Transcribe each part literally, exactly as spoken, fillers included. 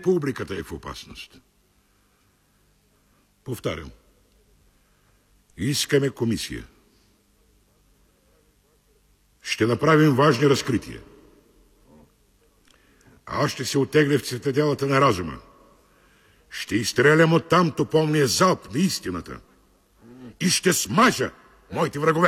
републиката е в опасност. Повтарям. Искаме комисия. Ще направим важни разкрития. Аз ще се отегля в цитаделата на разума. Ще изстрелям оттам тополния залп на истината. И ще смажа моите врагове.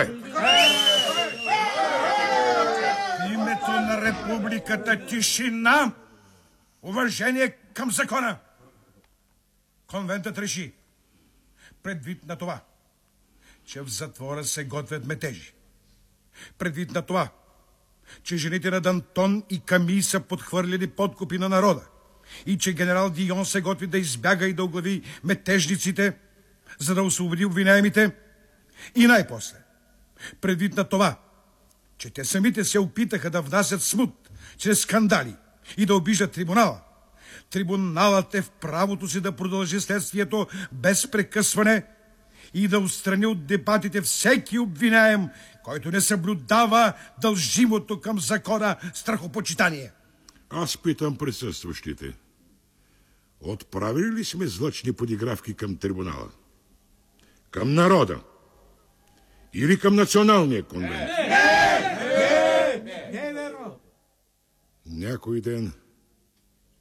В името на републиката тишина, уважение към закона. Конвентът реши, предвид на това, че в затвора се готвят метежи, предвид на това, че жените на Дантон и Ками са подхвърлили подкупи на народа и че генерал Дион се готви да избяга и да оглави метежниците, за да освободи обвиняемите, и най-после, предвид на това, че те самите се опитаха да внасят смут чрез скандали и да обиждат трибунала, трибуналът е в правото си да продължи следствието без прекъсване и да отстрани от дебатите всеки обвиняем, който не съблюдава дължимото към закона страхопочитание. Аз питам присъстващите. Отправили ли сме злъчни подигравки към трибунала? Към народа? Или към националния конвент? Не, не, не, не, не, Някой ден